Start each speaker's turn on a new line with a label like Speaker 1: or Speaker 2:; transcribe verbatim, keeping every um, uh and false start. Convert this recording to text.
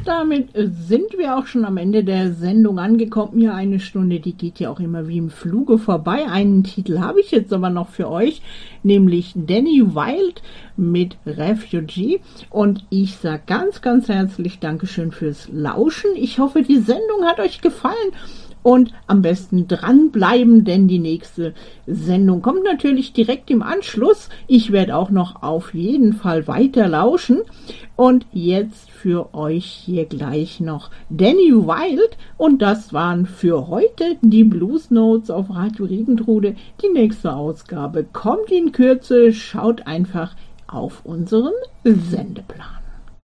Speaker 1: damit sind wir auch schon am Ende der Sendung angekommen. Ja, eine Stunde, die geht ja auch immer wie im Fluge vorbei. Einen Titel habe ich jetzt aber noch für euch, nämlich Danny Wilde mit Refugee. Und ich sage ganz, ganz herzlich Dankeschön fürs Lauschen. Ich hoffe, die Sendung hat euch gefallen. Und am besten dranbleiben, denn die nächste Sendung kommt natürlich direkt im Anschluss. Ich werde auch noch auf jeden Fall weiter lauschen. Und jetzt für euch hier gleich noch Danny Wilde. Und das waren für heute die Blues Notes auf Radio Regentrude. Die nächste Ausgabe kommt in Kürze. Schaut einfach auf unseren Sendeplan.